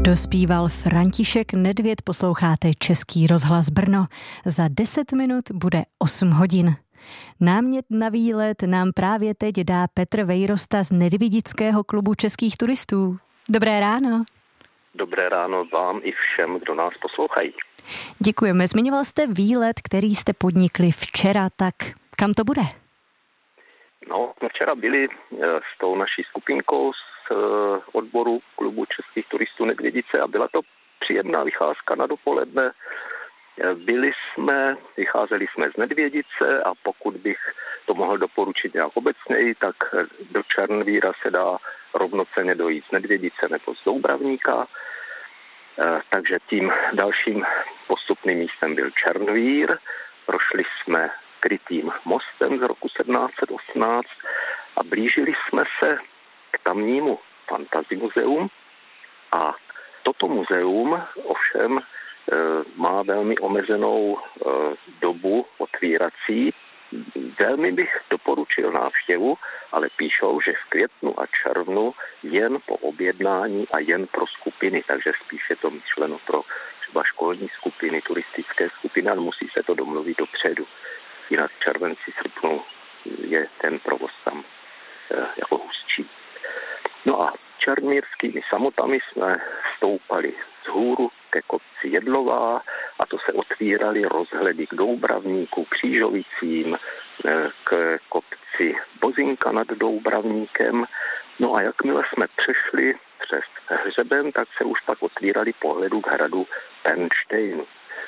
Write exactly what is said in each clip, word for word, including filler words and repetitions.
Dospíval František Nedvěd, posloucháte Český rozhlas Brno. Za deset minut bude osm hodin. Námět na výlet nám právě teď dá Petr Vejrosta z Nedvědického klubu českých turistů. Dobré ráno. Dobré ráno vám i všem, kdo nás poslouchají. Děkujeme. Zmiňoval jste výlet, který jste podnikli včera, tak kam to bude? No, včera byli s tou naší skupinkou z odboru klubu českých turistů Nedvědice a byla to příjemná vycházka na dopoledne. Byli jsme, vycházeli jsme z Nedvědice a pokud bych to mohl doporučit nějak obecněji, tak do Černvíra se dá rovnocenně dojít z Nedvědice nebo z Doubravníka. Takže tím dalším postupným místem byl Černvír. Prošli jsme krytým mostem z roku sedmnáct set osmnáct a blížili jsme se k tamnímu Fantasy muzeum. A toto muzeum ovšem má velmi omezenou dobu otvírací. Velmi bych doporučil návštěvu, ale píšou, že v květnu a červnu jen po objednání a jen pro skupiny, takže spíš je to myšleno pro třeba školní skupiny, turistické skupiny, ale musí se to domluvit dopředu. Jinak v červenci, srpnu je ten provoz tam jako hustší. No a černmírskými samotami jsme stoupali vzhůru ke kopci Jedlová a to se otvíraly rozhledy k Doubravníku, Křížovicím, k kopci Bozinka nad Doubravníkem. No a jakmile jsme přešli přes hřeben, tak se už pak otvíraly pohledu k hradu Pennštejn.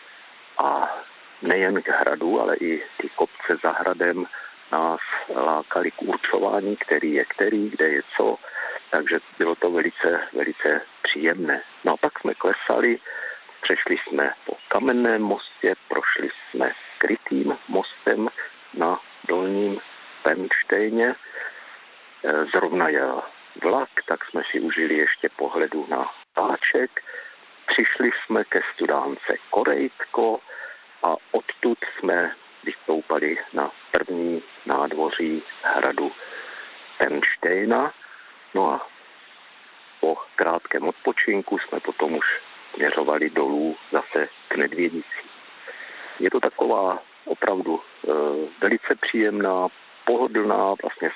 A nejen k hradu, ale i ty kopce za hradem nás lákali k určování, který je který, kde je co. Takže bylo to velice, velice příjemné. No a pak jsme klesali, přešli jsme po kamenném mostě, prošli jsme skrytým mostem na dolním Pennštejně. Zrovna jel vlak, tak jsme si užili ještě pohledu na ptáček. Přišli jsme ke studánce Korejtko a odtud jsme vystoupali na první nádvoří hradu Pennštejna. No a po krátkém odpočinku jsme potom už směřovali dolů zase k Nedvědici. Je to taková opravdu e, velice příjemná, pohodlná, vlastně